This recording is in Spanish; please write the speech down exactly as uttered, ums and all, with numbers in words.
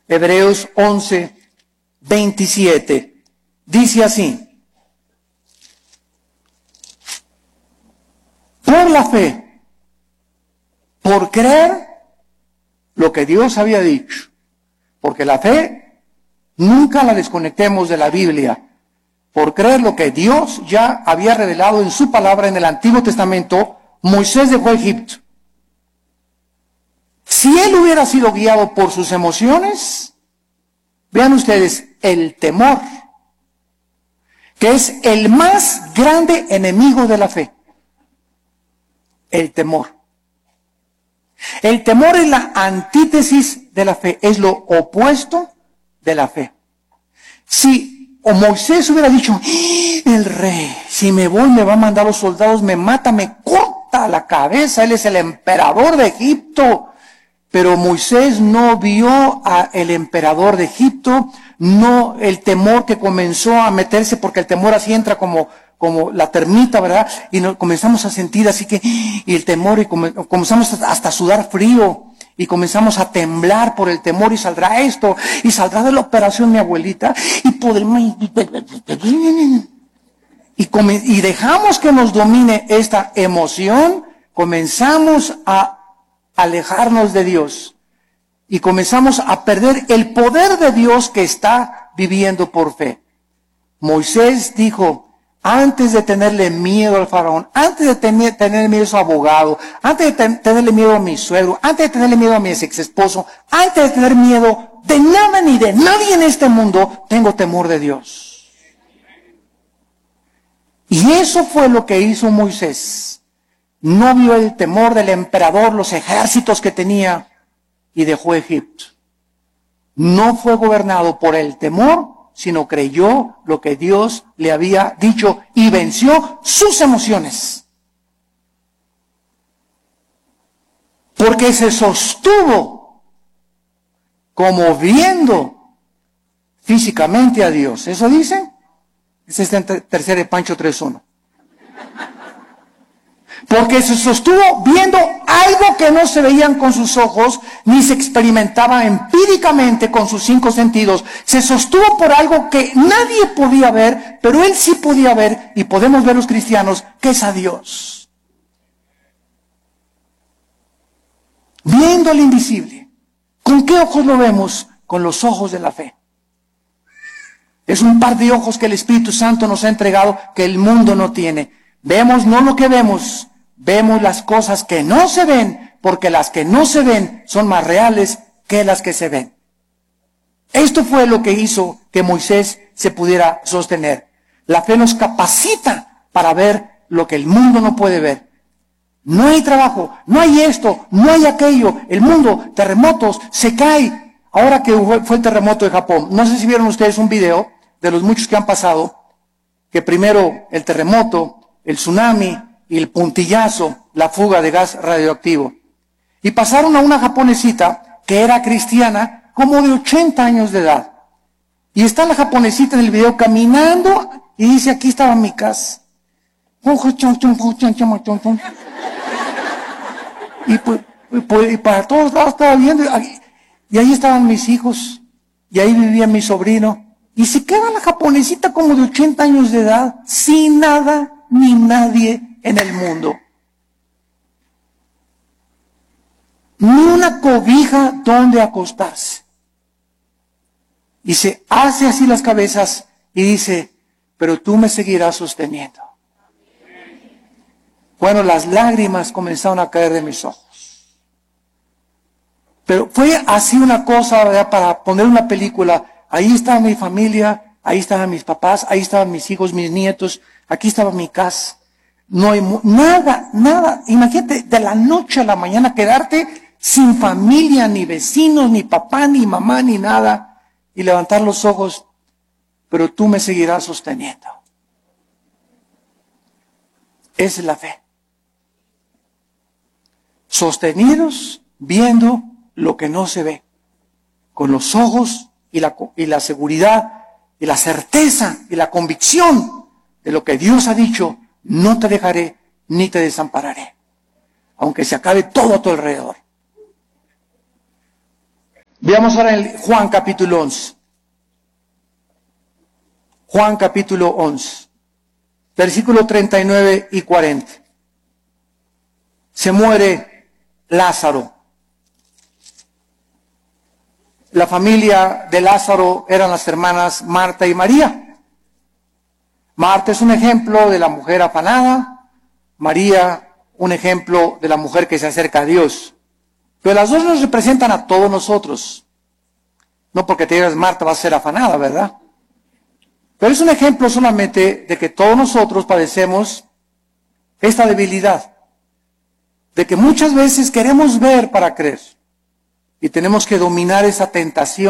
Hebreos once, veintisiete. Dice así: por la fe, por creer lo que Dios había dicho, porque la fe nunca la desconectemos de la Biblia, por creer lo que Dios ya había revelado en su palabra en el Antiguo Testamento, Moisés dejó Egipto. Si él hubiera sido guiado por sus emociones, vean ustedes, el temor, que es el más grande enemigo de la fe. El temor. El temor es la antítesis de la fe, es lo opuesto de la fe. Si o Moisés hubiera dicho, el rey, si me voy me va a mandar los soldados, me mata, me corta la cabeza, él es el emperador de Egipto. Pero Moisés no vio al emperador de Egipto, no el temor que comenzó a meterse, porque el temor así entra como, como la termita, ¿verdad? Y nos comenzamos a sentir así que, y el temor, y comenzamos hasta a sudar frío, y comenzamos a temblar por el temor, y saldrá esto, y saldrá de la operación mi abuelita, y podremos, y, come, y dejamos que nos domine esta emoción, comenzamos a alejarnos de Dios y comenzamos a perder el poder de Dios que está viviendo por fe. Moisés dijo, antes de tenerle miedo al faraón, antes de tener, tener miedo a su abogado, antes de ten, tenerle miedo a mi suegro, antes de tenerle miedo a mi ex esposo, antes de tener miedo de nada ni de nadie en este mundo, tengo temor de Dios. Y eso fue lo que hizo Moisés. No vio el temor del emperador, los ejércitos que tenía, y dejó Egipto. No fue gobernado por el temor, sino creyó lo que Dios le había dicho y venció sus emociones. Porque se sostuvo como viendo físicamente a Dios. ¿Eso dice? Ese es el tercer de Pancho tres uno. Porque se sostuvo viendo algo que no se veían con sus ojos, ni se experimentaba empíricamente con sus cinco sentidos. Se sostuvo por algo que nadie podía ver, pero él sí podía ver, y podemos ver los cristianos, que es a Dios. Viendo al invisible. ¿Con qué ojos lo vemos? Con los ojos de la fe. Es un par de ojos que el Espíritu Santo nos ha entregado que el mundo no tiene. Vemos no lo que vemos, vemos las cosas que no se ven, porque las que no se ven son más reales que las que se ven. Esto fue lo que hizo que Moisés se pudiera sostener. La fe nos capacita para ver lo que el mundo no puede ver. No hay trabajo, no hay esto, no hay aquello. El mundo, terremotos, se cae. Ahora que fue el terremoto de Japón, no sé si vieron ustedes un video de los muchos que han pasado, que primero el terremoto, el tsunami y el puntillazo, la fuga de gas radioactivo. Y pasaron a una japonesita que era cristiana, como de ochenta años de edad. Y está la japonesita en el video caminando y dice, aquí estaba mi casa. Y, pues, pues, y para todos lados estaba viendo, y ahí estaban mis hijos, y ahí vivía mi sobrino. Y se queda la japonesita como de ochenta años de edad, sin nada ni nadie en el mundo. Ni una cobija donde acostarse. Y se hace así las cabezas y dice, pero tú me seguirás sosteniendo. Bueno, las lágrimas comenzaron a caer de mis ojos. Pero fue así una cosa, ¿verdad? Para poner una película. Ahí estaba mi familia, ahí estaban mis papás, ahí estaban mis hijos, mis nietos, aquí estaba mi casa. No hay nada, nada. Imagínate, de la noche a la mañana quedarte sin familia, ni vecinos, ni papá, ni mamá, ni nada, y levantar los ojos, pero tú me seguirás sosteniendo. Esa es la fe. Sostenidos viendo lo que no se ve, con los ojos y la, y la seguridad y la certeza y la convicción de lo que Dios ha dicho, no te dejaré ni te desampararé, aunque se acabe todo a tu alrededor. Veamos ahora en Juan capítulo once. Juan capítulo once, versículo treinta y nueve y cuarenta. Se muere Lázaro. La familia de Lázaro eran las hermanas Marta y María. Marta es un ejemplo de la mujer afanada, María un ejemplo de la mujer que se acerca a Dios. Pero las dos nos representan a todos nosotros. No porque te digas Marta va a ser afanada, ¿verdad? Pero es un ejemplo solamente de que todos nosotros padecemos esta debilidad, de que muchas veces queremos ver para creer y tenemos que dominar esa tentación